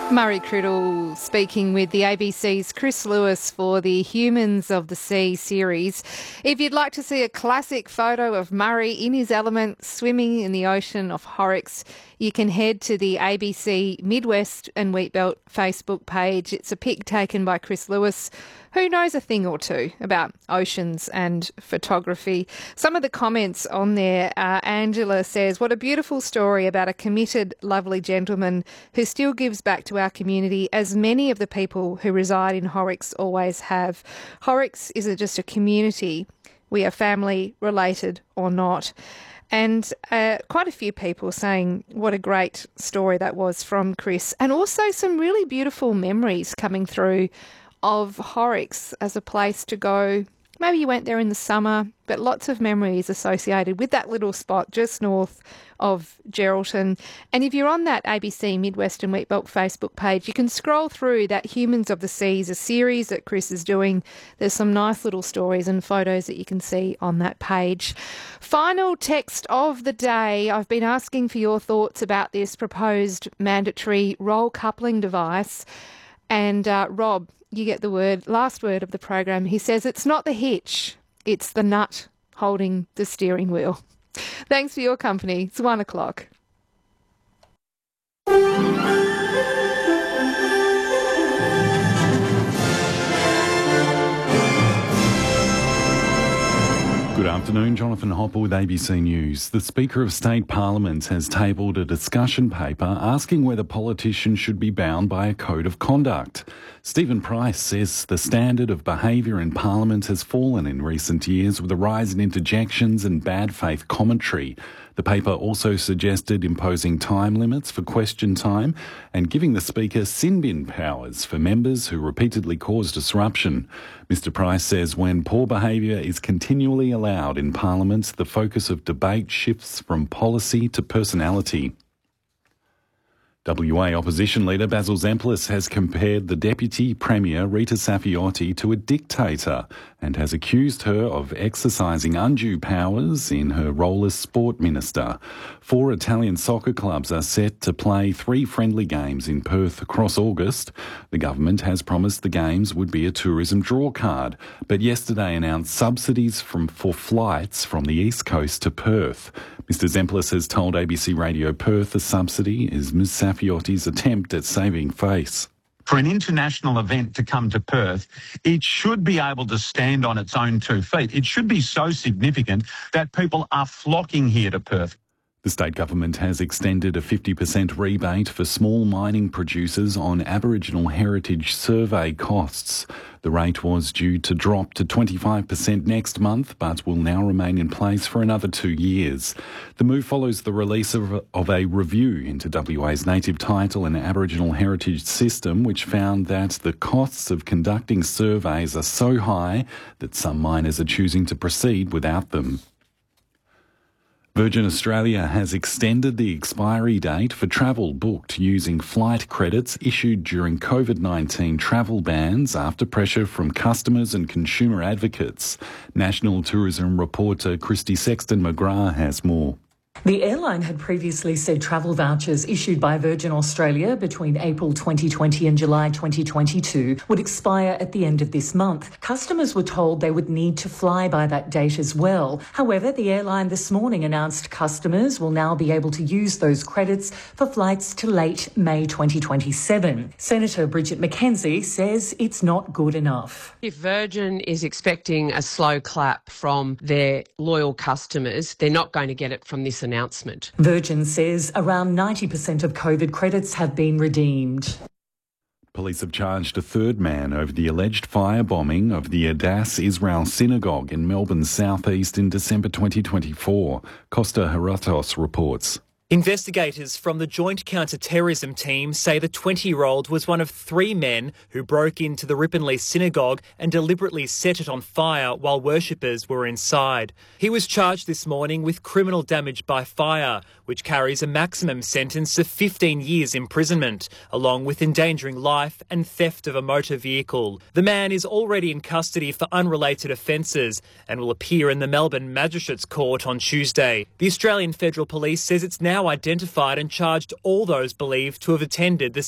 Murray Criddle speaking with the ABC's Chris Lewis for the Humans of the Sea series. If you'd like to see a classic photo of Murray in his element swimming in the ocean of Horrocks, you can head to the ABC Midwest and Wheatbelt Facebook page. It's a pic taken by Chris Lewis, who knows a thing or two about oceans and photography. Some of the comments on there, Angela says, what a beautiful story about a committed, lovely gentleman who still gives back to our community, as many of the people who reside in Horrocks always have. Horrocks isn't just a community. We are family, related or not. And quite a few people saying what a great story that was from Chris. And also some really beautiful memories coming through of Horrocks as a place to go. Maybe you went there in the summer, but lots of memories associated with that little spot just north of Geraldton. And if you're on that ABC Midwest and Wheatbelt Facebook page, you can scroll through that Humans of the Seas, a series that Chris is doing. There's some nice little stories and photos that you can see on that page. Final text of the day. I've been asking for your thoughts about this proposed mandatory roll coupling device. And Rob, you get the last word of the program. He says it's not the hitch, it's the nut holding the steering wheel. Thanks for your company. It's 1 o'clock. Good afternoon, Jonathan Hopper with ABC News. The Speaker of State Parliament has tabled a discussion paper asking whether politicians should be bound by a code of conduct. Stephen Price says the standard of behaviour in Parliament has fallen in recent years with a rise in interjections and bad faith commentary. The paper also suggested imposing time limits for question time and giving the Speaker sin bin powers for members who repeatedly cause disruption. Mr Price says when poor behaviour is continually allowed in Parliament, the focus of debate shifts from policy to personality. WA opposition leader Basil Zempilas has compared the Deputy Premier Rita Saffioti to a dictator and has accused her of exercising undue powers in her role as sport minister. 4 Italian soccer clubs are set to play 3 friendly games in Perth across August. The government has promised the games would be a tourism draw card, but yesterday announced subsidies for flights from the East Coast to Perth. Mr Zempilas has told ABC Radio Perth the subsidy is Ms Saffioti's attempt at saving face. For an international event to come to Perth, it should be able to stand on its own 2 feet. It should be so significant that people are flocking here to Perth. The state government has extended a 50% rebate for small mining producers on Aboriginal heritage survey costs. The rate was due to drop to 25% next month, but will now remain in place for another 2 years. The move follows the release of a review into WA's native title and Aboriginal heritage system, which found that the costs of conducting surveys are so high that some miners are choosing to proceed without them. Virgin Australia has extended the expiry date for travel booked using flight credits issued during COVID-19 travel bans after pressure from customers and consumer advocates. National Tourism reporter Christy Sexton-McGrath has more. The airline had previously said travel vouchers issued by Virgin Australia between April 2020 and July 2022 would expire at the end of this month. Customers were told they would need to fly by that date as well. However, the airline this morning announced customers will now be able to use those credits for flights to late May 2027. Senator Bridget McKenzie says it's not good enough. If Virgin is expecting a slow clap from their loyal customers, they're not going to get it from this announcement. Virgin says around 90% of COVID credits have been redeemed. Police have charged a 3rd man over the alleged firebombing of the Adass Israel Synagogue in Melbourne's southeast in December 2024. Costa Heratos reports. Investigators from the Joint Counter-Terrorism Team say the 20-year-old was one of 3 men who broke into the Ripponlea Synagogue and deliberately set it on fire while worshippers were inside. He was charged this morning with criminal damage by fire, which carries a maximum sentence of 15 years imprisonment, along with endangering life and theft of a motor vehicle. The man is already in custody for unrelated offences and will appear in the Melbourne Magistrates Court on Tuesday. The Australian Federal Police says it's now identified and charged all those believed to have attended the